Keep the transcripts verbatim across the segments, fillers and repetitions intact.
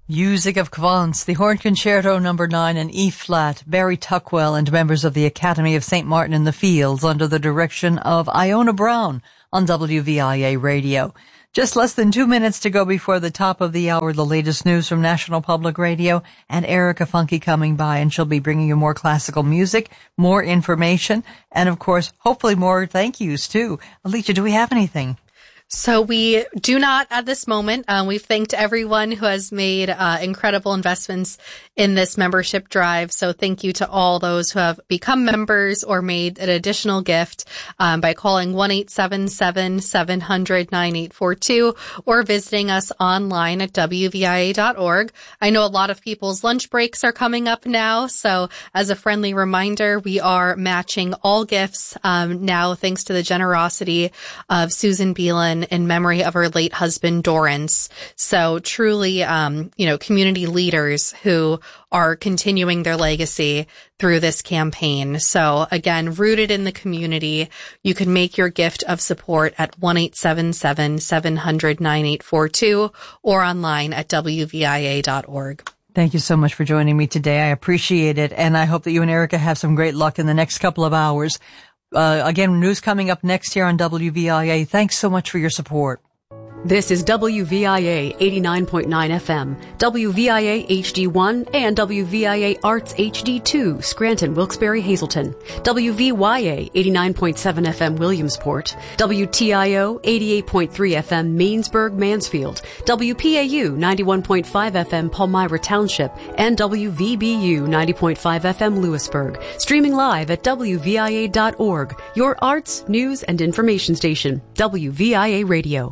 Music of Cavance, the Horn Concerto number nine in E-flat, Barry Tuckwell and members of the Academy of Saint Martin in the Fields under the direction of Iona Brown on W V I A Radio. Just less than two minutes to go before the top of the hour, the latest news from National Public Radio, and Erica Funky coming by, and she'll be bringing you more classical music, more information, and of course, hopefully more thank yous too. Alicia, do we have anything? So we do not at this moment. Um, we've thanked everyone who has made uh, incredible investments in this membership drive. So thank you to all those who have become members or made an additional gift um, by calling one eight seven seven, seven hundred, nine eight four two or visiting us online at W V I A dot org. I know a lot of people's lunch breaks are coming up now. So as a friendly reminder, we are matching all gifts um, now thanks to the generosity of Susan Beelan in memory of her late husband, Dorrance. So truly, um, you know, community leaders who are continuing their legacy through this campaign. So again, rooted in the community, you can make your gift of support at one eight seven seven, seven hundred, nine eight four two or online at W V I A dot org. Thank you so much for joining me today. I appreciate it. And I hope that you and Erica have some great luck in the next couple of hours. Uh, again, news coming up next here on W V I A. Thanks so much for your support. This is W V I A eighty-nine point nine F M, W V I A H D one, and W V I A Arts H D two, Scranton, Wilkes-Barre, Hazleton, W V Y A eighty-nine point seven F M, Williamsport, W T I O eighty-eight point three F M, Mainsburg, Mansfield, W P A U ninety-one point five F M, Palmyra Township, and W V B U ninety point five F M, Lewisburg. Streaming live at W V I A dot org, your arts, news, and information station, W V I A Radio.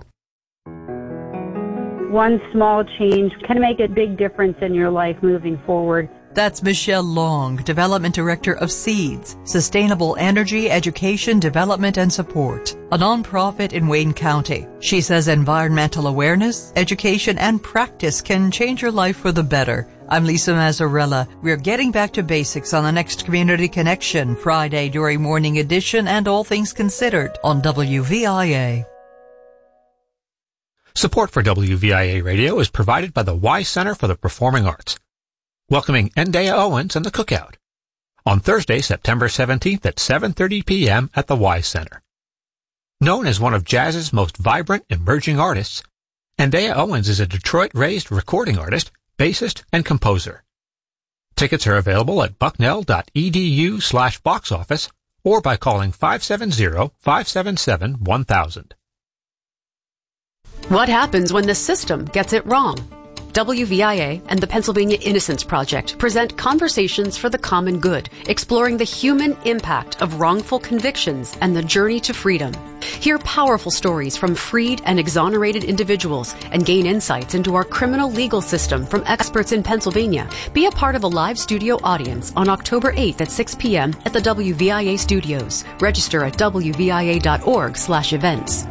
One small change can make a big difference in your life moving forward. That's Michelle Long, Development Director of SEEDS, Sustainable Energy, Education, Development, and Support, a nonprofit in Wayne County. She says environmental awareness, education, and practice can change your life for the better. I'm Lisa Mazzarella. We're getting back to basics on the next Community Connection, Friday during Morning Edition and All Things Considered on W V I A. Support for W V I A Radio is provided by the Y Center for the Performing Arts, welcoming Endaya Owens and the Cookout on Thursday, September seventeenth at seven thirty p.m. at the Y Center. Known as one of jazz's most vibrant emerging artists, Endaya Owens is a Detroit-raised recording artist, bassist, and composer. Tickets are available at bucknell.edu slash box office or by calling five seven zero, five seven seven, one thousand. What happens when the system gets it wrong? W V I A and the Pennsylvania Innocence Project present Conversations for the Common Good, exploring the human impact of wrongful convictions and the journey to freedom. Hear powerful stories from freed and exonerated individuals and gain insights into our criminal legal system from experts in Pennsylvania. Be a part of a live studio audience on October eighth at six p.m. at the W V I A studios. Register at W V I A dot org slash events.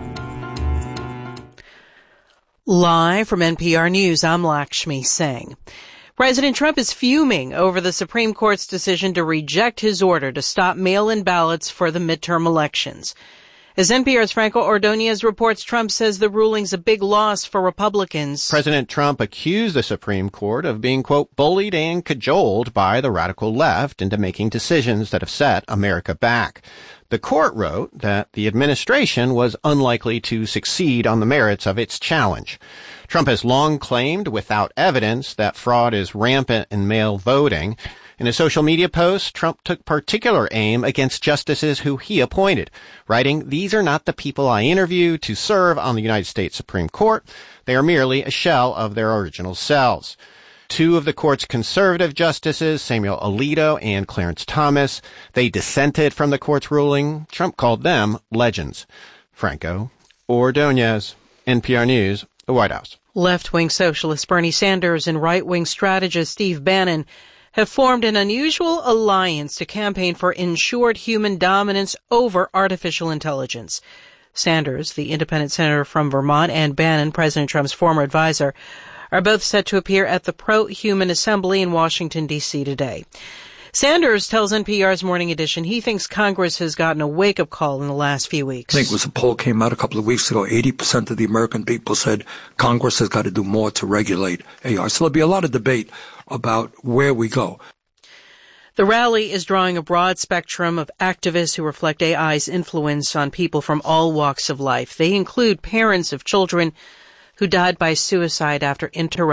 Live from N P R News, I'm Lakshmi Singh. President Trump is fuming over the Supreme Court's decision to reject his order to stop mail-in ballots for the midterm elections. As N P R's Franco Ordonez reports, Trump says the ruling's a big loss for Republicans. President Trump accused the Supreme Court of being, quote, bullied and cajoled by the radical left into making decisions that have set America back. The court wrote that the administration was unlikely to succeed on the merits of its challenge. Trump has long claimed, without evidence, that fraud is rampant in mail voting. In a social media post, Trump took particular aim against justices who he appointed, writing, "These are not the people I interviewed to serve on the United States Supreme Court. They are merely a shell of their original selves." Two of the court's conservative justices, Samuel Alito and Clarence Thomas, they dissented from the court's ruling. Trump called them legends. Franco Ordonez, N P R News, the White House. Left-wing socialist Bernie Sanders and right-wing strategist Steve Bannon have formed an unusual alliance to campaign for ensured human dominance over artificial intelligence. Sanders, the independent senator from Vermont, and Bannon, President Trump's former advisor, are both set to appear at the Pro-Human Assembly in Washington, D C today. Sanders tells N P R's Morning Edition he thinks Congress has gotten a wake-up call in the last few weeks. I think it was a poll came out a couple of weeks ago. eighty percent of the American people said Congress has got to do more to regulate A I. So there'll be a lot of debate about where we go. The rally is drawing a broad spectrum of activists who reflect A I's influence on people from all walks of life. They include parents of children who died by suicide after interrupting